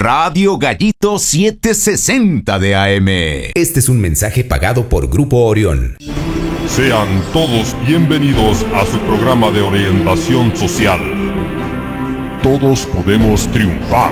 Radio Gallito 760 de AM. Este es un mensaje pagado por Grupo Orión. Sean todos bienvenidos a su programa de orientación social. Todos podemos triunfar.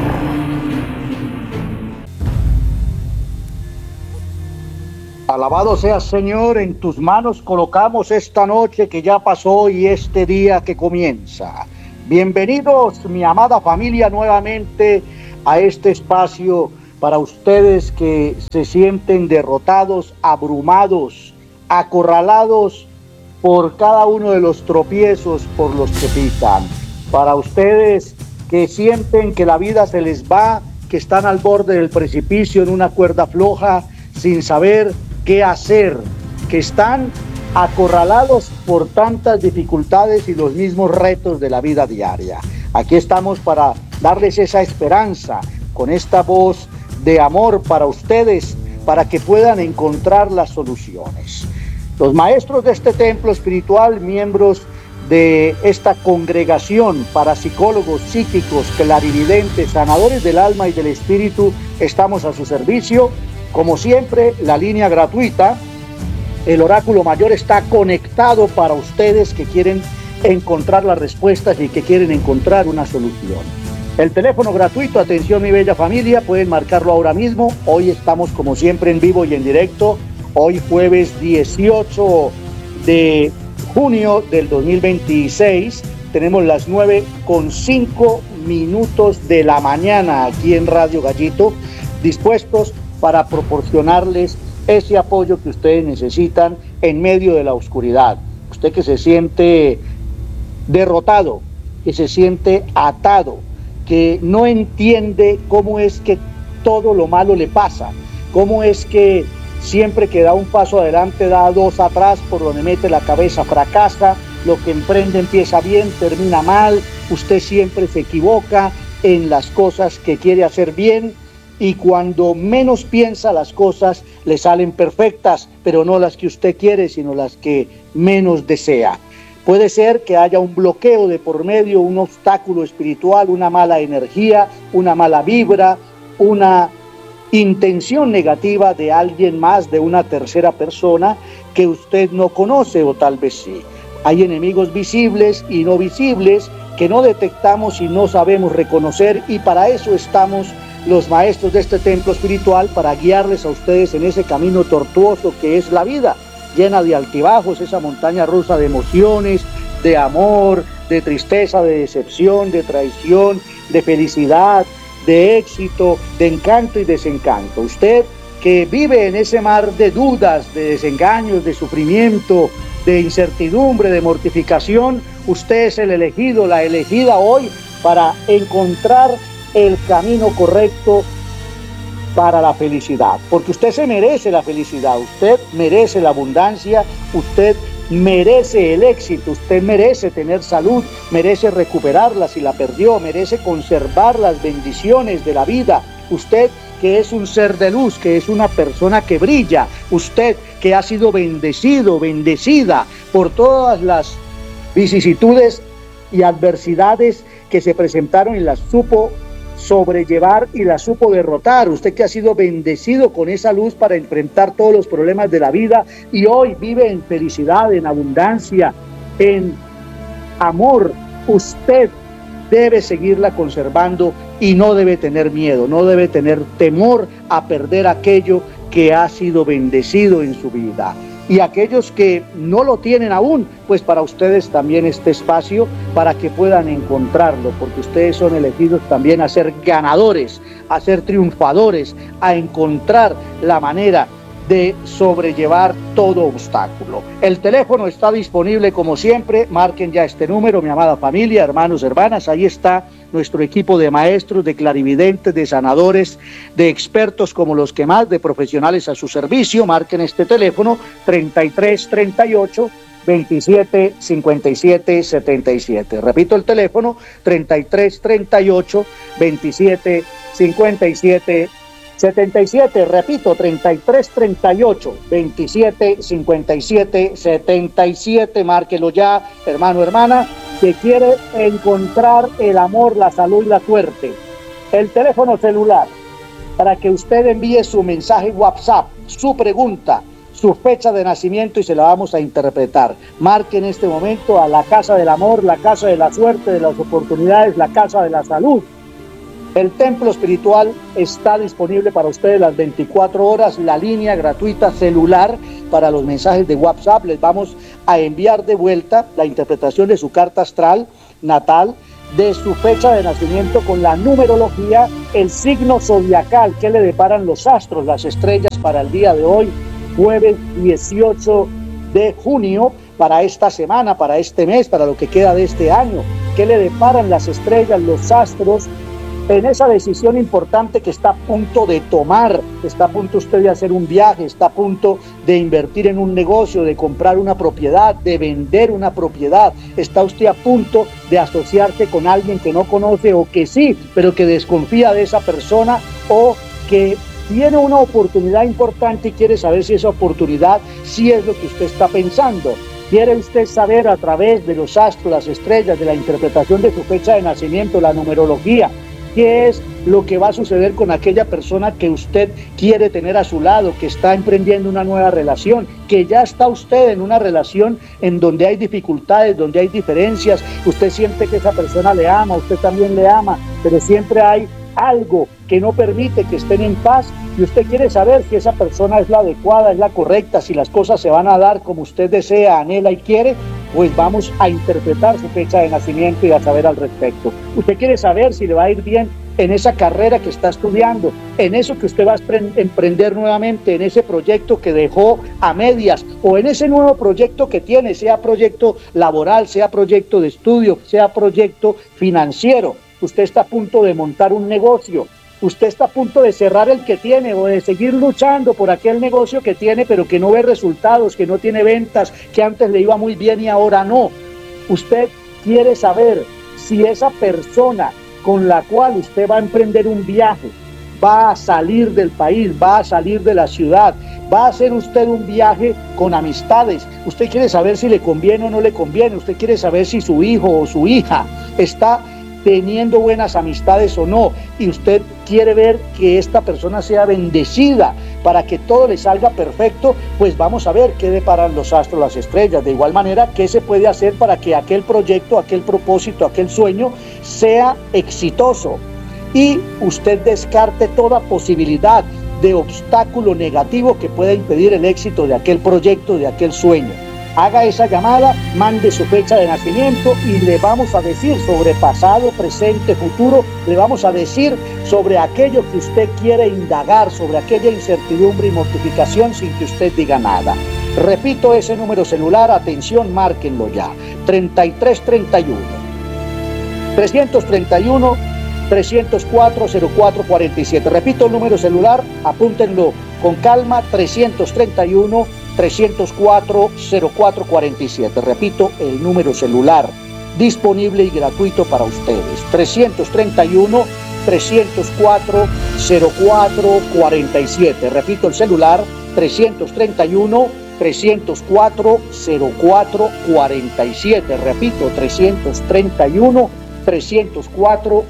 Alabado seas, Señor, en tus manos colocamos esta noche que ya pasó y este día que comienza. Bienvenidos, mi amada familia, nuevamente a este espacio para ustedes que se sienten derrotados, abrumados, acorralados por cada uno de los tropiezos por los que pisan. Para ustedes que sienten que la vida se les va, que están al borde del precipicio en una cuerda floja, sin saber qué hacer, que están acorralados por tantas dificultades y los mismos retos de la vida diaria. Aquí estamos para darles esa esperanza, con esta voz de amor para ustedes, para que puedan encontrar las soluciones. Los maestros de este templo espiritual, miembros de esta congregación, parapsicólogos, psíquicos, clarividentes, sanadores del alma y del espíritu, estamos a su servicio. Como siempre, la línea gratuita, el oráculo mayor está conectado para ustedes que quieren encontrar las respuestas y que quieren encontrar una solución. El teléfono gratuito, atención mi bella familia, pueden marcarlo ahora mismo. Hoy estamos como siempre en vivo y en directo. Hoy jueves 18 de junio del 2026. Tenemos las 9:05 de la mañana aquí en Radio Gallito, dispuestos para proporcionarles ese apoyo que ustedes necesitan en medio de la oscuridad. Usted que se siente derrotado, que se siente atado, que no entiende cómo es que todo lo malo le pasa, cómo es que siempre que da un paso adelante da dos atrás, por donde mete la cabeza fracasa, lo que emprende empieza bien, termina mal, usted siempre se equivoca en las cosas que quiere hacer bien, y cuando menos piensa las cosas le salen perfectas, pero no las que usted quiere, sino las que menos desea. Puede ser que haya un bloqueo de por medio, un obstáculo espiritual, una mala energía, una mala vibra, una intención negativa de alguien más, de una tercera persona que usted no conoce o tal vez sí. Hay enemigos visibles y no visibles que no detectamos y no sabemos reconocer, y para eso estamos los maestros de este templo espiritual, para guiarles a ustedes en ese camino tortuoso que es la vida, llena de altibajos, esa montaña rusa de emociones, de amor, de tristeza, de decepción, de traición, de felicidad, de éxito, de encanto y desencanto. Usted que vive en ese mar de dudas, de desengaños, de sufrimiento, de incertidumbre, de mortificación, usted es el elegido, la elegida hoy para encontrar el camino correcto para la felicidad, porque usted se merece la felicidad, usted merece la abundancia, usted merece el éxito, usted merece tener salud, merece recuperarla si la perdió, merece conservar las bendiciones de la vida. Usted que es un ser de luz, que es una persona que brilla, usted que ha sido bendecido, bendecida por todas las vicisitudes y adversidades que se presentaron y las supo sobrellevar y la supo derrotar. Usted que ha sido bendecido con esa luz para enfrentar todos los problemas de la vida y hoy vive en felicidad, en abundancia, en amor. Usted debe seguirla conservando y no debe tener miedo, no debe tener temor a perder aquello que ha sido bendecido en su vida. Y aquellos que no lo tienen aún, pues para ustedes también este espacio para que puedan encontrarlo, porque ustedes son elegidos también a ser ganadores, a ser triunfadores, a encontrar la manera de sobrellevar todo obstáculo. El teléfono está disponible como siempre, marquen ya este número, mi amada familia, hermanos, hermanas, ahí está nuestro equipo de maestros, de clarividentes, de sanadores, de expertos como los que más, de profesionales a su servicio. Marquen este teléfono 3338 27 57 77. Repito el teléfono 3338 27 57 77, repito, 3338 27 57 77, márquelo ya, hermano, hermana, que quiere encontrar el amor, la salud y la suerte. El teléfono celular para que usted envíe su mensaje WhatsApp, su pregunta, su fecha de nacimiento y se la vamos a interpretar. Marque en este momento a la Casa del Amor, la Casa de la Suerte, de las Oportunidades, la Casa de la Salud. El templo espiritual está disponible para ustedes las 24 horas, la línea gratuita celular para los mensajes de WhatsApp. Les vamos a enviar de vuelta la interpretación de su carta astral natal, de su fecha de nacimiento con la numerología, el signo zodiacal que le deparan los astros, las estrellas para el día de hoy, jueves 18 de junio, para esta semana, para este mes, para lo que queda de este año. ¿Qué le deparan las estrellas, los astros, en esa decisión importante que está a punto de tomar? Está a punto usted de hacer un viaje, está a punto de invertir en un negocio, de comprar una propiedad, de vender una propiedad. Está usted a punto de asociarse con alguien que no conoce o que sí, pero que desconfía de esa persona, o que tiene una oportunidad importante y quiere saber si esa oportunidad sí es lo que usted está pensando. ¿Quiere usted saber a través de los astros, las estrellas, de la interpretación de su fecha de nacimiento, la numerología, qué es lo que va a suceder con aquella persona que usted quiere tener a su lado, que está emprendiendo una nueva relación, que ya está usted en una relación en donde hay dificultades, donde hay diferencias? Usted siente que esa persona le ama, usted también le ama, pero siempre hay algo que no permite que estén en paz, y usted quiere saber si esa persona es la adecuada, es la correcta, si las cosas se van a dar como usted desea, anhela y quiere. Pues vamos a interpretar su fecha de nacimiento y a saber al respecto. Usted quiere saber si le va a ir bien en esa carrera que está estudiando, en eso que usted va a emprender nuevamente, en ese proyecto que dejó a medias, o en ese nuevo proyecto que tiene, sea proyecto laboral, sea proyecto de estudio, sea proyecto financiero. Usted está a punto de montar un negocio, usted está a punto de cerrar el que tiene o de seguir luchando por aquel negocio que tiene, pero que no ve resultados, que no tiene ventas, que antes le iba muy bien y ahora no. Usted quiere saber si esa persona con la cual usted va a emprender un viaje, va a salir del país, va a salir de la ciudad, va a hacer usted un viaje con amistades. Usted quiere saber si le conviene o no le conviene. Usted quiere saber si su hijo o su hija está teniendo buenas amistades o no, y usted quiere ver que esta persona sea bendecida para que todo le salga perfecto. Pues vamos a ver qué deparan los astros, las estrellas. De igual manera, qué se puede hacer para que aquel proyecto, aquel propósito, aquel sueño sea exitoso, y usted descarte toda posibilidad de obstáculo negativo que pueda impedir el éxito de aquel proyecto, de aquel sueño. Haga esa llamada, mande su fecha de nacimiento y le vamos a decir sobre pasado, presente, futuro. Le vamos a decir sobre aquello que usted quiere indagar, sobre aquella incertidumbre y mortificación, sin que usted diga nada. Repito ese número celular, atención, márquenlo ya: 3331 331 304 0447. Repito el número celular, apúntenlo con calma: 331 304 0447. Repito el número celular, disponible y gratuito para ustedes: 331 304 0447. Repito el celular: 331 304 0447. Repito: 331 304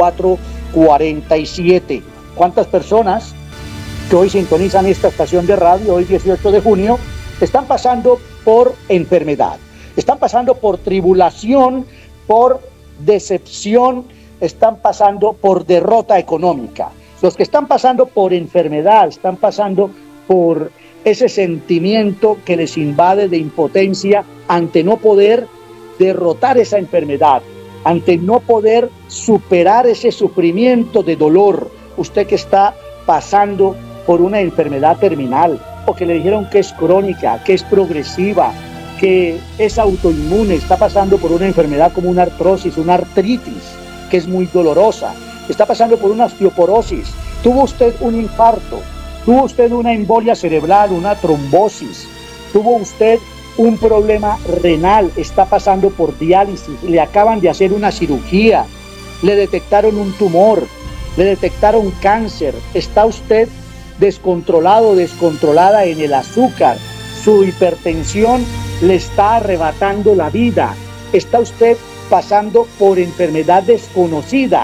0447. ¿Cuántas personas que hoy sintonizan esta estación de radio, hoy 18 de junio, están pasando por enfermedad, están pasando por tribulación, por decepción, están pasando por derrota económica? Los que están pasando por enfermedad, están pasando por ese sentimiento que les invade de impotencia ante no poder derrotar esa enfermedad, ante no poder superar ese sufrimiento de dolor. Usted que está pasando por una enfermedad terminal, o que le dijeron que es crónica, que es progresiva, que es autoinmune, está pasando por una enfermedad como una artrosis, una artritis, que es muy dolorosa, está pasando por una osteoporosis, tuvo usted un infarto, tuvo usted una embolia cerebral, una trombosis, tuvo usted un problema renal, está pasando por diálisis, le acaban de hacer una cirugía, le detectaron un tumor, le detectaron cáncer, está usted descontrolado, descontrolada en el azúcar, su hipertensión le está arrebatando la vida, está usted pasando por enfermedad desconocida,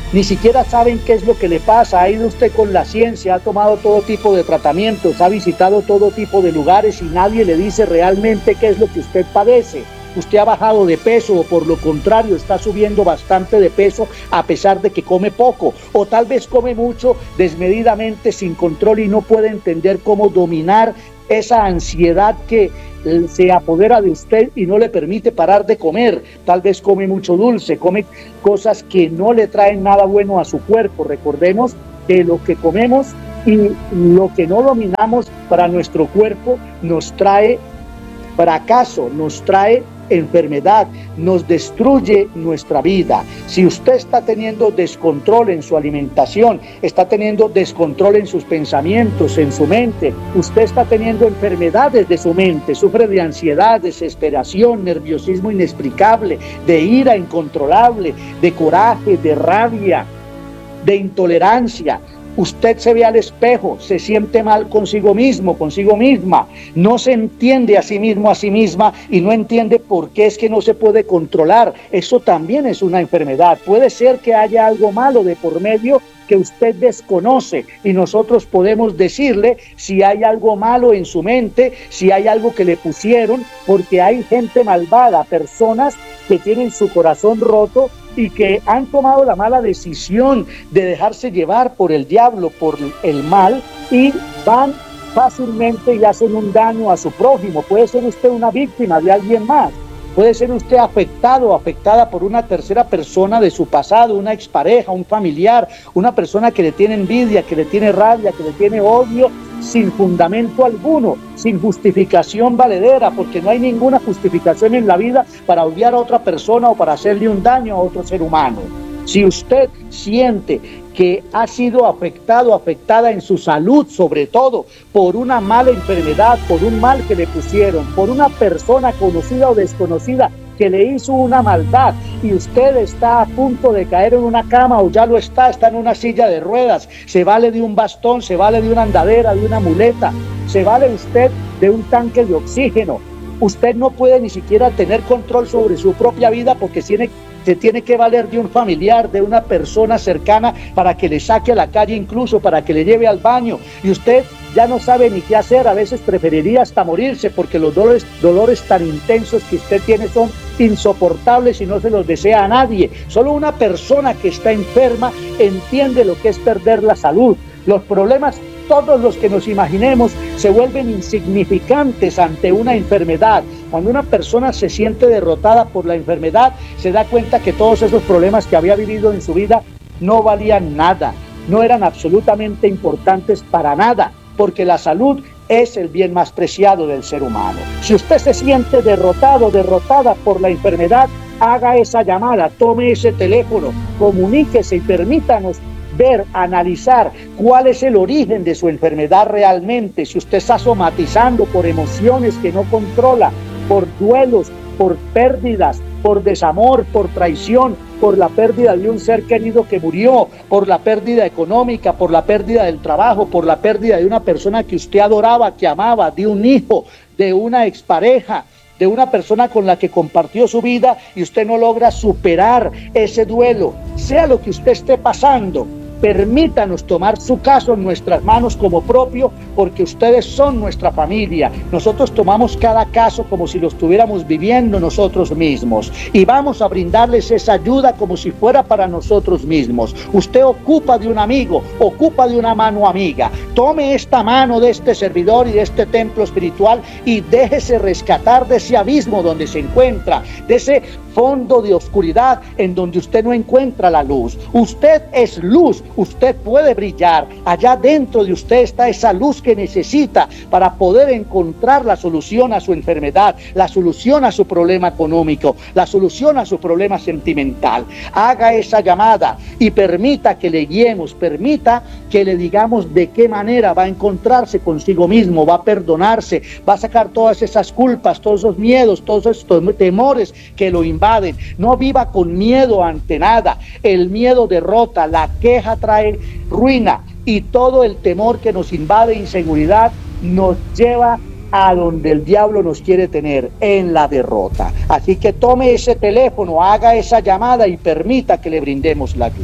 ni siquiera saben qué es lo que le pasa. Ha ido usted con la ciencia, ha tomado todo tipo de tratamientos, ha visitado todo tipo de lugares y nadie le dice realmente qué es lo que usted padece. Usted ha bajado de peso o por lo contrario está subiendo bastante de peso a pesar de que come poco, o tal vez come mucho desmedidamente sin control y no puede entender cómo dominar esa ansiedad que se apodera de usted y no le permite parar de comer. Tal vez come mucho dulce, come cosas que no le traen nada bueno a su cuerpo. Recordemos que lo que comemos y lo que no dominamos para nuestro cuerpo nos trae fracaso, nos trae enfermedad, nos destruye nuestra vida. Si usted está teniendo descontrol en su alimentación, está teniendo descontrol en sus pensamientos, en su mente, usted está teniendo enfermedades de su mente, sufre de ansiedad, desesperación, nerviosismo inexplicable, de ira incontrolable, de coraje, de rabia, de intolerancia. Usted se ve al espejo, se siente mal consigo mismo, consigo misma, no se entiende a sí mismo, a sí misma y no entiende por qué es que no se puede controlar. Eso también es una enfermedad. Puede ser que haya algo malo de por medio que usted desconoce y nosotros podemos decirle si hay algo malo en su mente, si hay algo que le pusieron, porque hay gente malvada, personas que tienen su corazón roto y que han tomado la mala decisión de dejarse llevar por el diablo, por el mal, y van fácilmente y hacen un daño a su prójimo. Puede ser usted una víctima de alguien más, puede ser usted afectado o afectada por una tercera persona de su pasado, una expareja, un familiar, una persona que le tiene envidia, que le tiene rabia, que le tiene odio, sin fundamento alguno, sin justificación valedera, porque no hay ninguna justificación en la vida para odiar a otra persona o para hacerle un daño a otro ser humano. Si usted siente que ha sido afectado, afectada en su salud, sobre todo por una mala enfermedad, por un mal que le pusieron, por una persona conocida o desconocida que le hizo una maldad y usted está a punto de caer en una cama o ya lo está en una silla de ruedas, se vale de un bastón, se vale de una andadera, de una muleta, se vale usted de un tanque de oxígeno. Usted no puede ni siquiera tener control sobre su propia vida porque se tiene que valer de un familiar, de una persona cercana para que le saque a la calle, incluso para que le lleve al baño, y usted ya no sabe ni qué hacer. A veces preferiría hasta morirse porque los dolores tan intensos que usted tiene son insoportables y no se los desea a nadie. Solo una persona que está enferma entiende lo que es perder la salud. Los problemas, todos los que nos imaginemos, se vuelven insignificantes ante una enfermedad. Cuando una persona se siente derrotada por la enfermedad, se da cuenta que todos esos problemas que había vivido en su vida no valían nada, no eran absolutamente importantes para nada, porque la salud es el bien más preciado del ser humano. Si usted se siente derrotado, derrotada por la enfermedad, haga esa llamada, tome ese teléfono, comuníquese y permítanos ver, analizar cuál es el origen de su enfermedad realmente. Si usted está somatizando por emociones que no controla, por duelos, por pérdidas, por desamor, por traición, por la pérdida de un ser querido que murió, por la pérdida económica, por la pérdida del trabajo, por la pérdida de una persona que usted adoraba, que amaba, de un hijo, de una expareja, de una persona con la que compartió su vida y usted no logra superar ese duelo, sea lo que usted esté pasando, permítanos tomar su caso en nuestras manos como propio, porque ustedes son nuestra familia. Nosotros tomamos cada caso como si lo estuviéramos viviendo nosotros mismos y vamos a brindarles esa ayuda como si fuera para nosotros mismos. Usted ocupa de un amigo, ocupa de una mano amiga. Tome esta mano de este servidor y de este templo espiritual y déjese rescatar de ese abismo donde se encuentra, de ese fondo de oscuridad en donde usted no encuentra la luz. Usted es luz, usted puede brillar. Allá dentro de usted está esa luz que necesita para poder encontrar la solución a su enfermedad, la solución a su problema económico, la solución a su problema sentimental. Haga esa llamada y permita que le guiemos, permita que le digamos de qué manera va a encontrarse consigo mismo, va a perdonarse, va a sacar todas esas culpas, todos esos miedos, todos estos temores que lo invaden. No viva con miedo ante nada. El miedo derrota, la queja trae ruina y todo el temor que nos invade, inseguridad, nos lleva a donde el diablo nos quiere tener, en la derrota. Así que tome ese teléfono, haga esa llamada y permita que le brindemos la ayuda.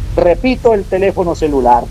Repito el teléfono celular,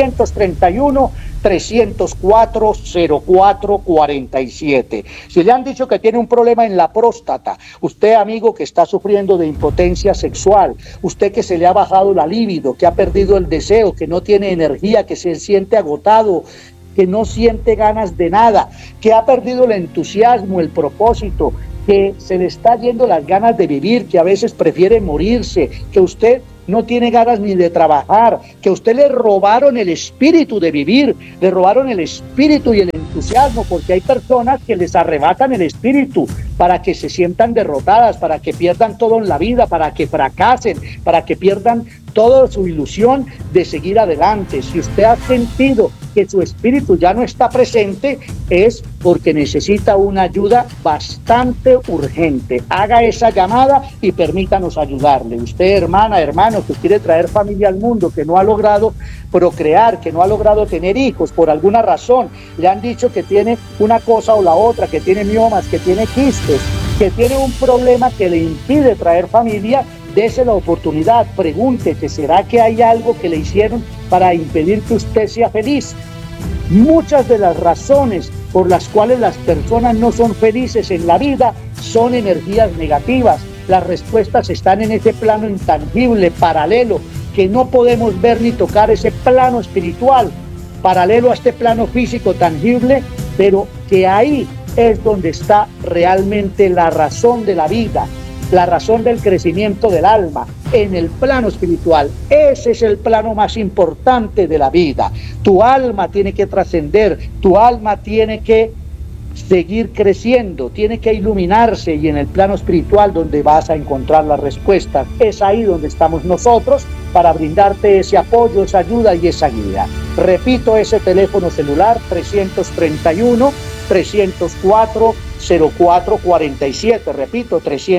331-304-0447. Si le han dicho que tiene un problema en la próstata, usted, amigo, que está sufriendo de impotencia sexual, usted que se le ha bajado la libido, que ha perdido el deseo, que no tiene energía, que se siente agotado, que no siente ganas de nada, que ha perdido el entusiasmo, el propósito, que se le está yendo las ganas de vivir, que a veces prefiere morirse, que usted no tiene ganas ni de trabajar, que a usted le robaron el espíritu de vivir, le robaron el espíritu y el entusiasmo, porque hay personas que les arrebatan el espíritu para que se sientan derrotadas, para que pierdan todo en la vida, para que fracasen, para que pierdan toda su ilusión de seguir adelante. Si usted ha sentido que su espíritu ya no está presente, es porque necesita una ayuda bastante urgente. Haga esa llamada y permítanos ayudarle. Usted, hermana, hermano, que quiere traer familia al mundo, que no ha logrado procrear, que no ha logrado tener hijos por alguna razón, le han dicho que tiene una cosa o la otra, que tiene miomas, que tiene quistes, que tiene un problema que le impide traer familia, dese la oportunidad, pregúntese, ¿será que hay algo que le hicieron para impedir que usted sea feliz? Muchas de las razones por las cuales las personas no son felices en la vida son energías negativas. Las respuestas están en ese plano intangible, paralelo, que no podemos ver ni tocar, ese plano espiritual, paralelo a este plano físico tangible, pero que ahí es donde está realmente la razón de la vida, la razón del crecimiento del alma, en el plano espiritual. Ese es el plano más importante de la vida. Tu alma tiene que trascender, tu alma tiene que seguir creciendo, tiene que iluminarse, y en el plano espiritual donde vas a encontrar las respuestas. Es ahí donde estamos nosotros para brindarte ese apoyo, esa ayuda y esa guía. Repito ese teléfono celular, 331-304-0447. Repito,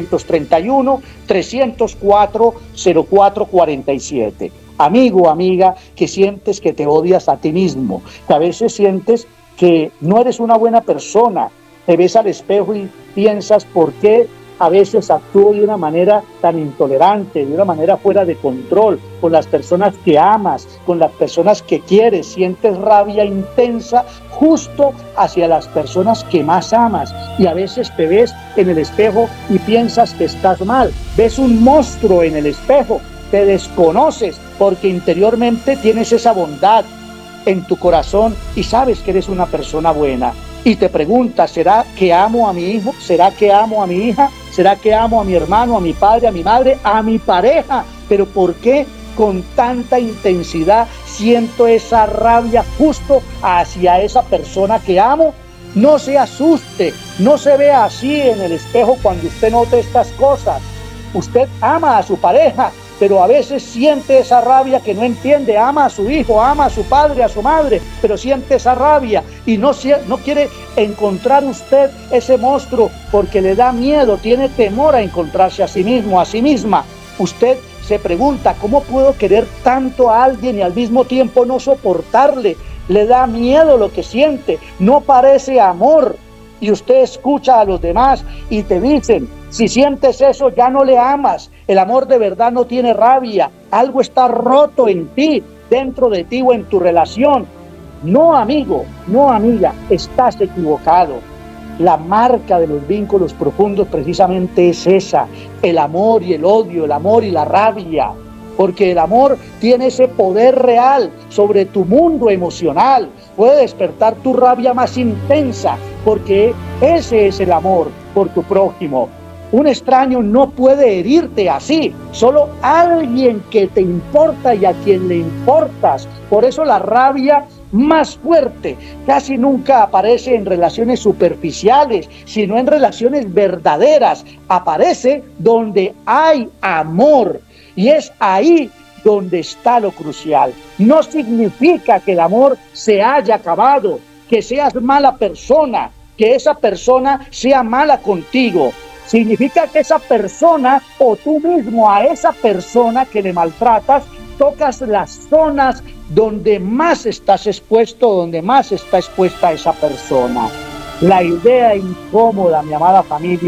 331-304-0447. Amigo, amiga, que sientes que te odias a ti mismo, que a veces sientes que no eres una buena persona, te ves al espejo y piensas por qué a veces actúo de una manera tan intolerante, de una manera fuera de control, con las personas que amas, con las personas que quieres, sientes rabia intensa justo hacia las personas que más amas, y a veces te ves en el espejo y piensas que estás mal, ves un monstruo en el espejo, te desconoces porque interiormente tienes esa bondad en tu corazón y sabes que eres una persona buena, y te preguntas, ¿será que amo a mi hijo? ¿Será que amo a mi hija? ¿Será que amo a mi hermano, a mi padre, a mi madre, a mi pareja? Pero ¿por qué con tanta intensidad siento esa rabia justo hacia esa persona que amo? No se asuste, no se vea así en el espejo cuando usted note estas cosas. Usted ama a su pareja, pero a veces siente esa rabia que no entiende. Ama a su hijo, ama a su padre, a su madre, pero siente esa rabia y no quiere encontrar usted ese monstruo porque le da miedo, tiene temor a encontrarse a sí mismo, a sí misma. Usted se pregunta, ¿cómo puedo querer tanto a alguien y al mismo tiempo no soportarle? Le da miedo lo que siente, no parece amor. Y usted escucha a los demás y te dicen, si sientes eso ya no le amas, el amor de verdad no tiene rabia, algo está roto en ti, dentro de ti o en tu relación. No, amigo, no, amiga, estás equivocado. La marca de los vínculos profundos precisamente es esa, el amor y el odio, el amor y la rabia, porque el amor tiene ese poder real sobre tu mundo emocional, puede despertar tu rabia más intensa, porque ese es el amor por tu prójimo. Un extraño no puede herirte así, solo alguien que te importa y a quien le importas. Por eso la rabia más fuerte casi nunca aparece en relaciones superficiales, sino en relaciones verdaderas. Aparece donde hay amor, y es ahí donde está lo crucial. No significa que el amor se haya acabado, que seas mala persona, que esa persona sea mala contigo. Significa que esa persona o tú mismo a esa persona que le maltratas, tocas las zonas donde más estás expuesto, donde más está expuesta esa persona. La idea incómoda, mi amada familia,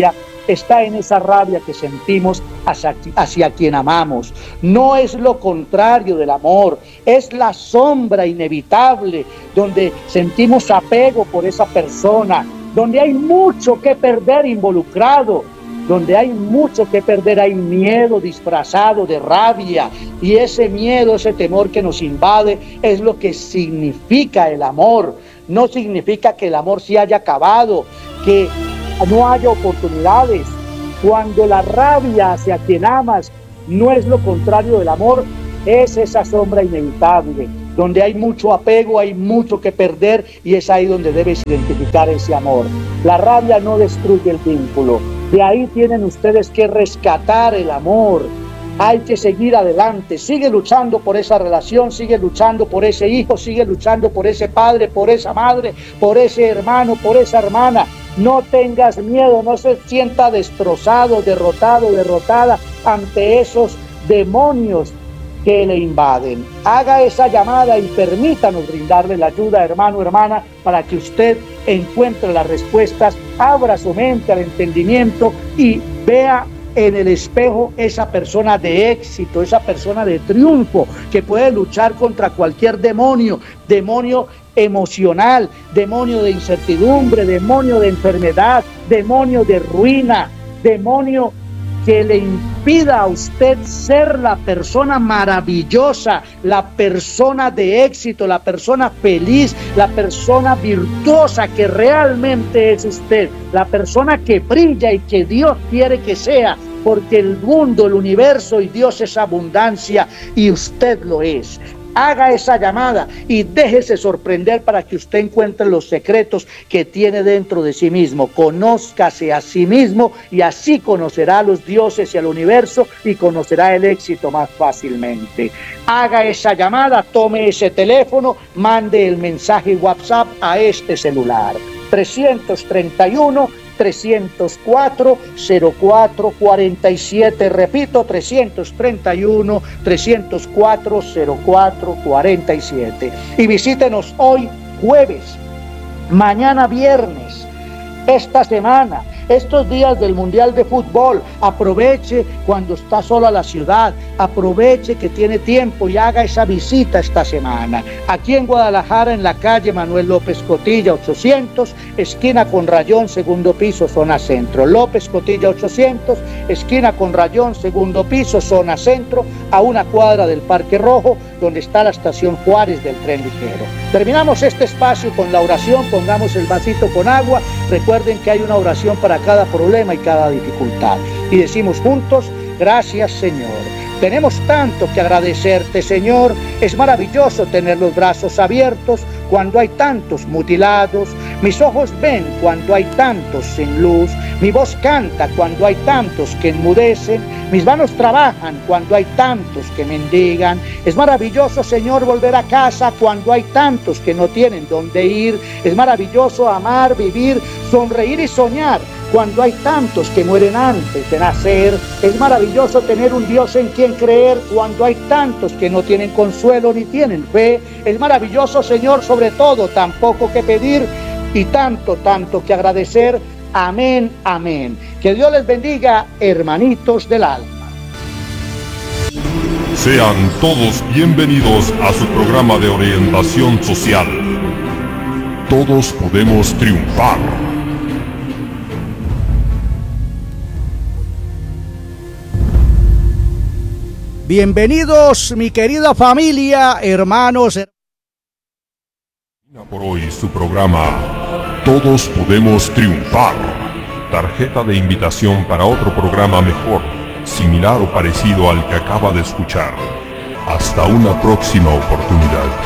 está en esa rabia que sentimos hacia quien amamos. No es lo contrario del amor, es la sombra inevitable donde sentimos apego por esa persona, donde hay mucho que perder involucrado, donde hay mucho que perder, hay miedo disfrazado de rabia, y ese miedo, ese temor que nos invade es lo que significa el amor. No significa que el amor se haya acabado, que no haya oportunidades. Cuando la rabia hacia quien amas no es lo contrario del amor, es esa sombra inevitable, donde hay mucho apego, hay mucho que perder, y es ahí donde debes identificar ese amor. La rabia no destruye el vínculo, de ahí tienen ustedes que rescatar el amor. Hay que seguir adelante, sigue luchando por esa relación, sigue luchando por ese hijo, sigue luchando por ese padre, por esa madre, por ese hermano, por esa hermana. No tengas miedo, no se sienta destrozado, derrotado, derrotada ante esos demonios que le invaden. Haga esa llamada y permítanos brindarle la ayuda, hermano, hermana, para que usted encuentre las respuestas, abra su mente al entendimiento y vea en el espejo esa persona de éxito, esa persona de triunfo, que puede luchar contra cualquier demonio, demonio emocional, demonio de incertidumbre, demonio de enfermedad, demonio de ruina, demonio que le impida a usted ser la persona maravillosa, la persona de éxito, la persona feliz, la persona virtuosa que realmente es usted, la persona que brilla y que Dios quiere que sea, porque el mundo, el universo y Dios es abundancia y usted lo es. Haga esa llamada y déjese sorprender para que usted encuentre los secretos que tiene dentro de sí mismo. Conózcase a sí mismo y así conocerá a los dioses y al universo y conocerá el éxito más fácilmente. Haga esa llamada, tome ese teléfono, mande el mensaje WhatsApp a este celular. 331-304-0447, repito, 331-304-0447. Y visítenos hoy jueves, mañana viernes, esta semana, estos días del Mundial de Fútbol. Aproveche cuando está sola la ciudad, aproveche que tiene tiempo y haga esa visita esta semana. Aquí en Guadalajara, en la calle Manuel López Cotilla 800, esquina con Rayón, segundo piso, zona centro. López Cotilla 800, esquina con Rayón, segundo piso, zona centro, a una cuadra del Parque Rojo, donde está la estación Juárez del tren ligero. Terminamos este espacio con la oración, pongamos el vasito con agua, recuerden que hay una oración para cada problema y cada dificultad. Y decimos juntos, gracias Señor. Tenemos tanto que agradecerte, Señor. Es maravilloso tener los brazos abiertos cuando hay tantos mutilados. Mis ojos ven cuando hay tantos sin luz. Mi voz canta cuando hay tantos que enmudecen. Mis manos trabajan cuando hay tantos que mendigan. Es maravilloso, Señor, volver a casa cuando hay tantos que no tienen dónde ir. Es maravilloso amar, vivir, sonreír y soñar cuando hay tantos que mueren antes de nacer. Es maravilloso tener un Dios en quien creer cuando hay tantos que no tienen consuelo ni tienen fe. Es maravilloso, Señor, sobre todo, tan poco que pedir y tanto que agradecer. Amén, amén. Que Dios les bendiga, hermanitos del alma. Sean todos bienvenidos a su programa de orientación social. Todos podemos triunfar. Bienvenidos, mi querida familia, hermanos. Por hoy su programa Todos podemos triunfar. Tarjeta de invitación para otro programa mejor, similar o parecido al que acaba de escuchar. Hasta una próxima oportunidad.